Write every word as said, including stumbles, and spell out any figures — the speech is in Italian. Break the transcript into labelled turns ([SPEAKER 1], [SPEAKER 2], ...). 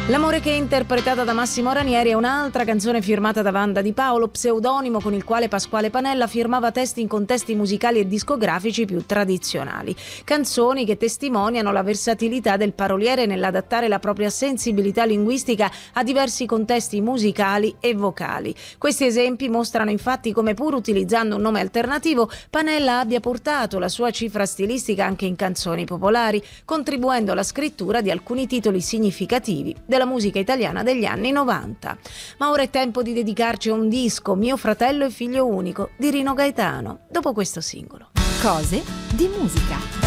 [SPEAKER 1] L'amore che è interpretata da Massimo Ranieri è un'altra canzone firmata da Wanda Di Paolo, pseudonimo con il quale Pasquale Panella firmava testi in contesti musicali e discografici più tradizionali. Canzoni che testimoniano la versatilità del paroliere nell'adattare la propria sensibilità linguistica a diversi contesti musicali e vocali. Questi esempi mostrano infatti come, pur utilizzando un nome alternativo, Panella abbia portato la sua cifra stilistica anche in canzoni popolari, contribuendo alla scrittura di alcuni titoli significativi della musica italiana degli anni novanta. Ma ora è tempo di dedicarci a un disco, Mio fratello e figlio unico, di Rino Gaetano, dopo questo singolo.
[SPEAKER 2] Cose di musica.